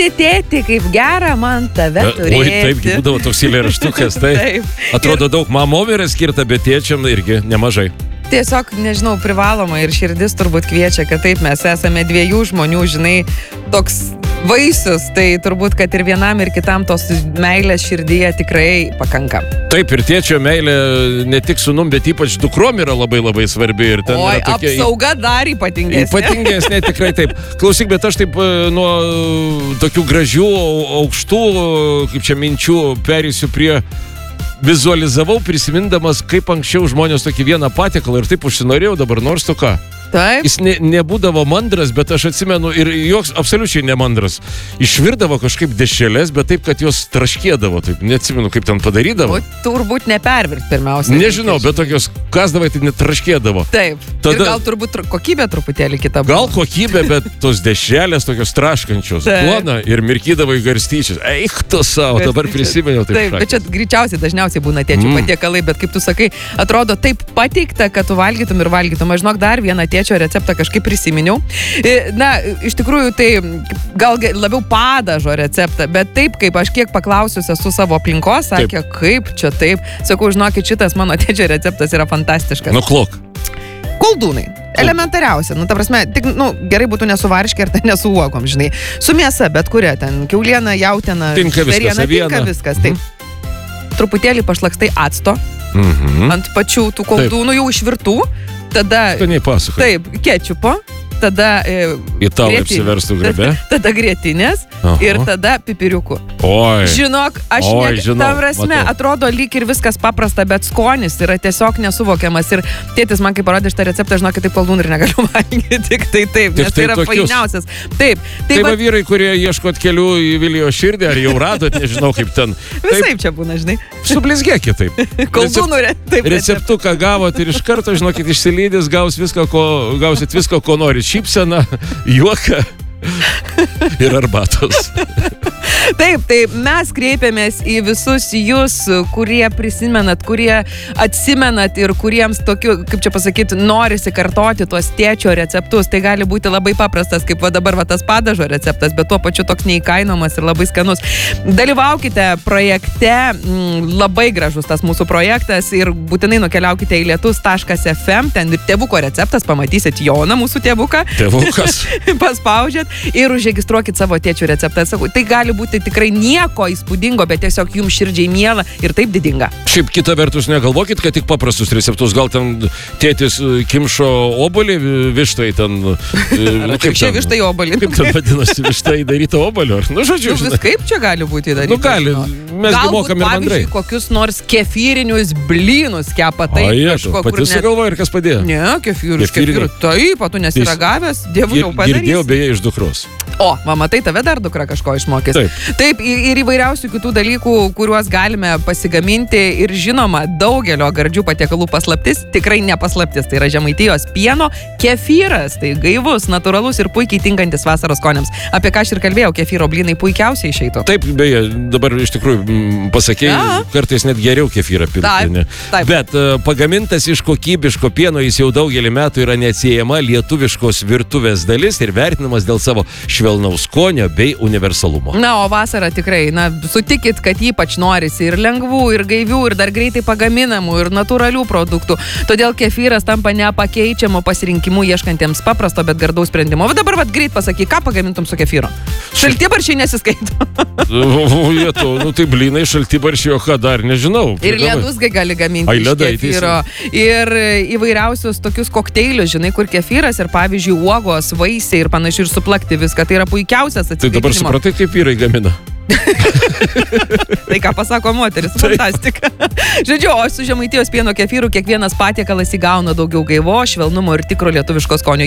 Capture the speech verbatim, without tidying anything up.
tėti, kaip gera man tave turėti. Oi, taip, būdavo toks eilėraštukas, tai Taip. atrodo daug mamom yra skirta, bet tėčiam irgi nemažai. Tiesiog, nežinau, privaloma ir širdis turbūt kviečia, kad taip mes esame dviejų žmonių, žinai, toks vaisius, tai turbūt, kad ir vienam, ir kitam tos meilės širdyje tikrai pakanka. Taip, ir tėčio meilė ne tik sūnum, bet ypač dukrom yra labai labai svarbi. Ir ten Oi, yra tokia apsauga dar ypatingesnė. Ypatingesnė, tikrai taip. Klausyk, bet aš taip e, nuo tokių gražių, aukštų, kaip čia minčių, perėsiu prie... Vizualizavau prisimindamas, kaip anksčiau žmonės tokį vieną patiekalą ir taip užsinorėjau, dabar nors tu ką. Taip. Jis ne, nebūdavo mandras, bet aš atsimenu ir joks absoliučiai nemandras. Išvirdavo kažkaip dešrelės, bet taip, kad jos traškėdavo. Taip, neatsimenu, kaip ten padarydavo. O turbūt nepervirt pirmiausia. Nežinau, bet tokios kasdavai tai netraškėdavo. Taip. Tada... Ir gal turbūt kokybė truputėlį kita buvo. Gal kokybė, bet tos dešrelės tokios traškančios. Duona ir mirkydavo į garstyčius. Eik tu savo, dabar prisiminiau. Taip, taip bet čia greičiausiai dažniausiai būna tėčių mm. patiekalai, bet kaip tu sakai, atrodo taip pateikta, kad tu valgytum ir valgytum. Aš žinok, dar vieną tėčio receptą kažkaip prisiminiau. Na, iš tikrųjų, tai gal labiau padažo receptą, bet taip, kaip aš kiek paklausiusi su savo aplinkos, sakė, taip. Kaip čia taip. Sakau, žinokit, šitas mano tėčio receptas yra fantastiškas. Nuklok. Koldūnai. Elementariausia. Nu, ta prasme, tik, nu, gerai būtų nesuvarškė ir ne su uogom, žinai. Su mėsa, bet kuria ten. Kiauliena, jautiena, tinka viskas, žvėriena, tinka viskas. Taip. Mm. Truputėlį pašlakstai acto mm-hmm. ant pačių tų koldūnų jau išvirtų. Tada, taip, kečupo, tada e, italai apsiverstų grabe, tada grietinės Aha. ir tada pipiriukų. Oi. Žinok, aš Oi, ne, žinau, ta prasme, matau. atrodo lyg ir viskas paprasta, bet skonis yra tiesiog nesuvokiamas. Ir tėtis man, kai parodė šitą receptą, žinok, taip koldūnų ir negaliu valgyti, tik tai taip, tik nes tai tai yra tokius. fainiausias. Taip, tai va vyrai, kurie ieškot kelių į Vilijos širdį, ar jau radot, nežinau kaip ten. Visai čia būna, žinai. Sublizgėkit taip. Koldūnų re, taip. Receptuką gavot ir iš karto, žinokit, išsilydys, gaus viską, ko, gausit viską, ko nori. Šypseną, juoką ir arbatos. Taip, tai mes kreipiamės į visus jūs, kurie prisimenat, kurie atsimenat ir kuriems tokiu, kaip čia pasakyti, norisi kartoti tuos tėčio receptus. Tai gali būti labai paprastas, kaip va dabar va tas padažo receptas, bet tuo pačiu toks neįkainomas ir labai skanus. Dalyvaukite projekte, labai gražus tas mūsų projektas ir būtinai nukeliaukite į lietus taškas ef em, ten ir tėvuko receptas, pamatysit Joną, mūsų tėvuką. Tėvukas. Paspaudžiat ir užregistruokit savo tėčių receptą. Tai gali būti tikrai nieko įspūdingo, bet tiesiog jums širdžiai miela ir taip didinga. Šiaip kita vertus negalvokit, kad tik paprastus receptus. Gal ten tėtis kimšo obolį vištai ten. Nu, kaip čia vištai obolį? Kaip ten vadinasi vištai daryta obolio? Nu, žodžiu, nu, vis kaip čia gali būti daryta? Nu, gali. Mesgi mokam ir bendrai. Pavyzdžiui, kokius nors kefyrinius blynus kepa taip. O, jėtų, pati net... sugalvoja ir kas padėjo? Ne, kefyrus, kefyrus. Taip, tu nesiragavęs, dievų jau padarys. Girdėjau beje iš dukros. O, va, matai, tave dar dukra kažko išmokys. Taip. Taip, ir įvairiausių kitų dalykų, kuriuos galime pasigaminti ir žinoma, daugelio gardžių patiekalų paslaptis, tikrai ne paslaptis, tai yra Žemaitijos pieno kefyras, tai gaivus, natūralus ir puikiai tinkantis vasaros skoniams. Apie ką aš ir kalbėjau, kefyro blynai puikiausiai išeitų. Taip, beje, dabar iš tikrųjų m, pasakėjai, ja. Kartais net geriau kefyrą pirkti. Taip, taip. Bet uh, pagamintas iš kokybiško pieno, jis jau daugelį metų yra neatsiejama lietuviškos virtuvės dalis ir vertinamas dėl savo švelnaus skonio bei universalumo. Na, o vasarą tikrai, na, sutikit, kad ypač norisi ir lengvų, ir gaivių, ir dar greitai pagaminamų, ir natūralių produktų. Todėl kefyras tampa nepakeičiamo pasirinkimų ieškantiems paprasto, bet gardaus sprendimo. O dabar vat greit pasakyk, ką pagamintum su kefyru? Šaltibaršiai nesiskaito. O, lietu, nu tai blynai šaltibaršiai, o ką dar, nežinau. Ir ledusgai gali gaminti Ai, ledai, iš kefyro. Ir įvairiausius tokius kokteilius, žinai, kur kefyras ir pavyzdžiui uogos, vaisiai ir panašiai ir suplakti viską. Tai yra puikiausias atsitikimo. Tai dabar supratai, kaip vyrai gamina. Tai ką pasako moteris, fantastika. Žodžiu, o su Žemaitijos pieno kefyru kiekvienas patiekalas įgauna daugiau gaivo, švelnumo ir tikro lietuviško skonio.